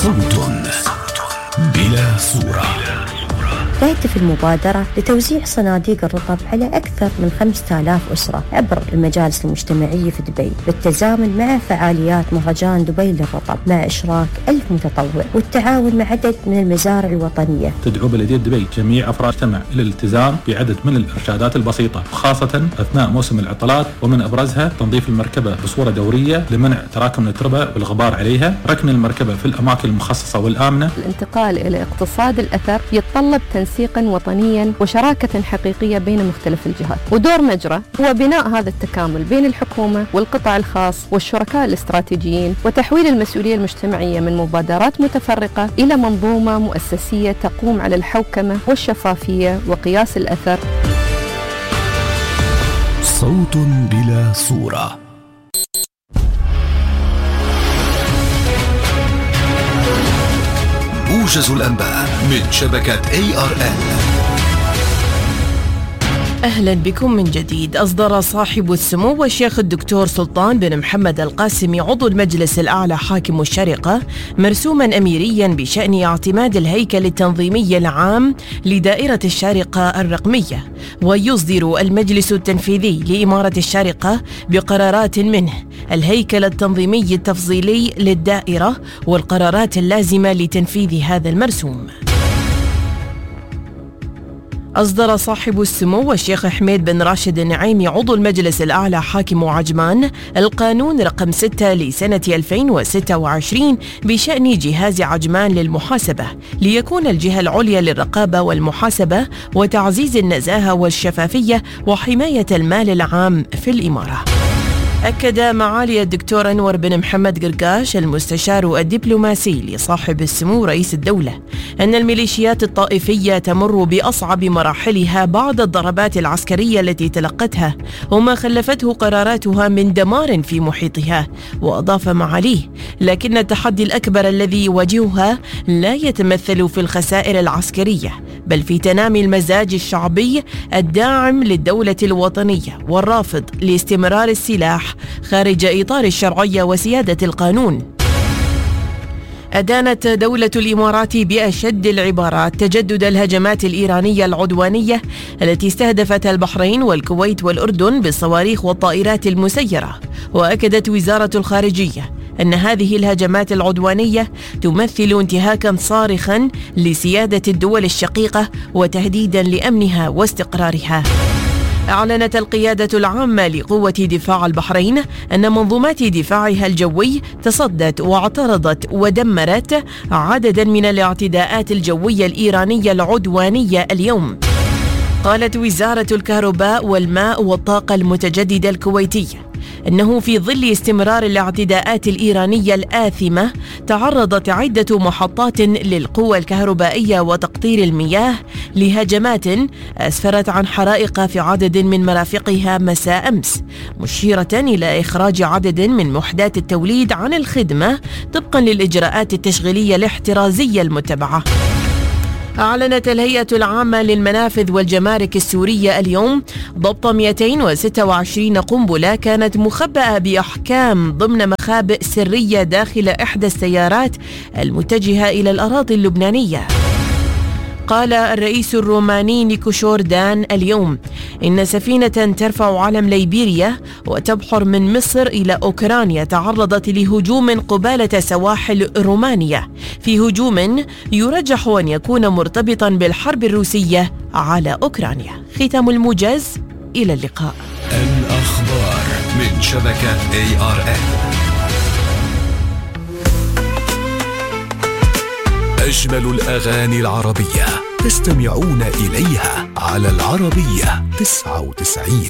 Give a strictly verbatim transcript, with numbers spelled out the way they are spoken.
صوت بلا صورة. تهدف المبادرة لتوزيع صناديق الرطب على أكثر من خمسة آلاف أسرة عبر المجالس المجتمعية في دبي، بالتزامن مع فعاليات مهرجان دبي للرطب مع إشراك ألف متطوع والتعاون مع عدد من المزارع الوطنية. تدعو بلدية دبي جميع أفراد المجتمع إلى الالتزام بعدد من الإرشادات البسيطة، خاصة أثناء موسم العطلات، ومن أبرزها تنظيف المركبة بصورة دورية لمنع تراكم التربة والغبار عليها، ركن المركبة في الأماكن المخصصة والآمنة. الانتقال إلى اقتصاد الأثر يتطلب تنسيقا وطنيا وشراكة حقيقية بين مختلف الجهات، ودور مجرى هو بناء هذا التكامل بين الحكومة والقطاع الخاص والشركاء الاستراتيجيين، وتحويل المسؤولية المجتمعية من مبادرات متفرقة إلى منظومة مؤسسية تقوم على الحوكمة والشفافية وقياس الأثر. صوت بلا صورة. موجز الأنباء من شبكة إيه آر إل. أهلا بكم من جديد. أصدر صاحب السمو والشيخ الدكتور سلطان بن محمد القاسمي عضو المجلس الأعلى حاكم الشارقة مرسوما أميريا بشأن اعتماد الهيكل التنظيمي العام لدائرة الشارقة الرقمية، ويصدر المجلس التنفيذي لإمارة الشارقة بقرارات منه الهيكل التنظيمي التفصيلي للدائرة والقرارات اللازمة لتنفيذ هذا المرسوم. أصدر صاحب السمو والشيخ حميد بن راشد النعيمي عضو المجلس الأعلى حاكم عجمان القانون رقم ستة لسنة ألفين وستة وعشرين بشأن جهاز عجمان للمحاسبة، ليكون الجهة العليا للرقابة والمحاسبة وتعزيز النزاهة والشفافية وحماية المال العام في الإمارة. أكد معالي الدكتور أنور بن محمد قرقاش المستشار الدبلوماسي لصاحب السمو رئيس الدولة أن الميليشيات الطائفية تمر بأصعب مراحلها بعد الضربات العسكرية التي تلقتها وما خلفته قراراتها من دمار في محيطها. وأضاف معاليه: لكن التحدي الأكبر الذي يواجهها لا يتمثل في الخسائر العسكرية، بل في تنامي المزاج الشعبي الداعم للدولة الوطنية والرافض لاستمرار السلاح خارج إطار الشرعية وسيادة القانون. أدانت دولة الإمارات بأشد العبارات تجدد الهجمات الإيرانية العدوانية التي استهدفت البحرين والكويت والأردن بالصواريخ والطائرات المسيرة. وأكدت وزارة الخارجية أن هذه الهجمات العدوانية تمثل انتهاكا صارخا لسيادة الدول الشقيقة وتهديدا لأمنها واستقرارها. أعلنت القيادة العامة لقوة دفاع البحرين أن منظومات دفاعها الجوي تصدت واعترضت ودمرت عددا من الاعتداءات الجوية الإيرانية العدوانية اليوم. قالت وزارة الكهرباء والماء والطاقة المتجددة الكويتية أنه في ظل استمرار الاعتداءات الإيرانية الآثمة تعرضت عدة محطات للقوى الكهربائية وتقطير المياه لهجمات أسفرت عن حرائق في عدد من مرافقها مساء أمس، مشيرة إلى إخراج عدد من وحدات التوليد عن الخدمة طبقا للإجراءات التشغيلية الاحترازية المتبعة. أعلنت الهيئة العامة للمنافذ والجمارك السورية اليوم ضبط مئتين وستة وعشرين قنبلة كانت مخبأة بأحكام ضمن مخابئ سرية داخل إحدى السيارات المتجهة إلى الأراضي اللبنانية. قال الرئيس الروماني نيكو دان اليوم إن سفينة ترفع علم ليبيريا وتبحر من مصر إلى أوكرانيا تعرضت لهجوم قبالة سواحل رومانيا، في هجوم يرجح أن يكون مرتبطا بالحرب الروسية على أوكرانيا. ختام الموجز، إلى اللقاء. الأخبار من شبكة إيه آر إل. أجمل الأغاني العربية تستمعون إليها على العربية تسعة وتسعين.